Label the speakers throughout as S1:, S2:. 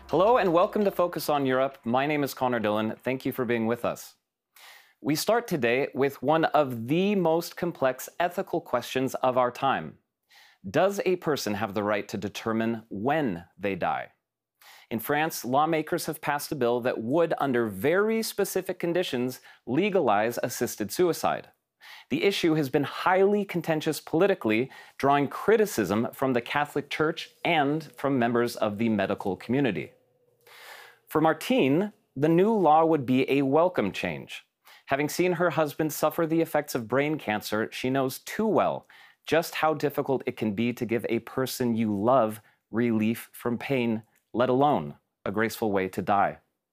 S1: Hello and welcome to Focus on Europe. My name is Connor Dillon. Thank you for being with us. We start today with one of the most complex ethical questions of our time. Does a person have the right to determine when they die? In France, lawmakers have passed a bill that would, under very specific conditions, legalize assisted suicide. The issue has been highly contentious politically, drawing criticism from the Catholic Church and from members of the medical community. For Martine, the new law would be a welcome change. Having seen her husband suffer the effects of brain cancer, she knows too well just how difficult it can be to give a person you love relief from pain, let alone a graceful way to die.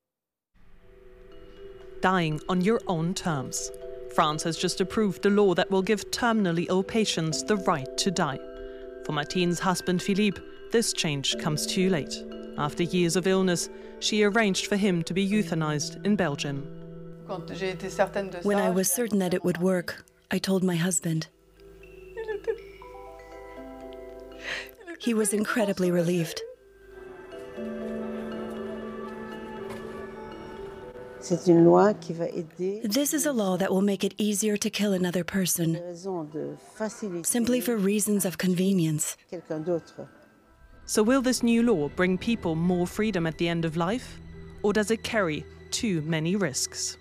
S2: Dying on your own terms. France has just approved a law that will give terminally ill patients the right to die. For Martine's husband Philippe, this change comes too late. After years of illness, she arranged for him to be euthanized in Belgium.
S3: When I was certain that it would work, I told my husband. He was incredibly relieved. This is a law that will make it easier to kill another person, simply for reasons of convenience.
S2: So will this new law bring people more freedom at the end of life? Or does it carry too many risks?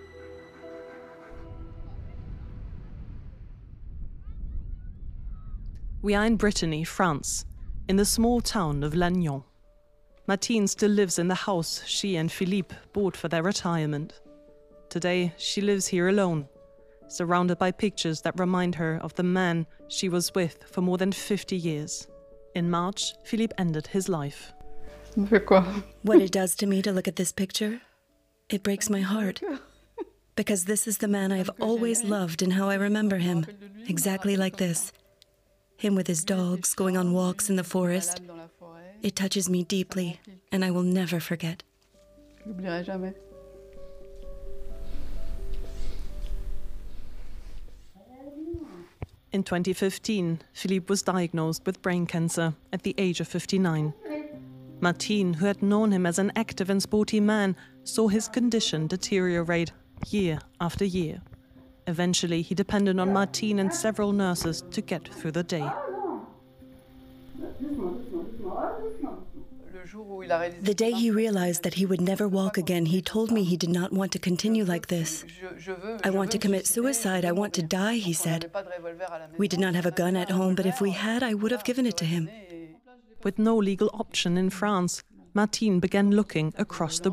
S2: We are in Brittany, France, in the small town of Lannion. Martine still lives in the house she and Philippe bought for their retirement. Today, she lives here alone, surrounded by pictures that remind her of the man she was with for more than 50 years. In March, Philippe ended his life.
S3: What it does to me to look at this picture, it breaks my heart. Because this is the man I have always loved and how I remember him, exactly like this. Him with his dogs, going on walks in the forest. It touches me deeply, and I will never forget.
S2: In 2015, Philippe was diagnosed with brain cancer at the age of 59. Martine, who had known him as an active and sporty man, saw his condition deteriorate year after year. Eventually, he depended on Martine and several nurses to get through the day.
S3: The day he realized that he would never walk again, he told me he did not want to continue like this. I want to commit suicide, I want to die, he said. We did not have a gun at home, but if we had, I would have given it to him.
S2: With no legal option in France, Martine began looking across the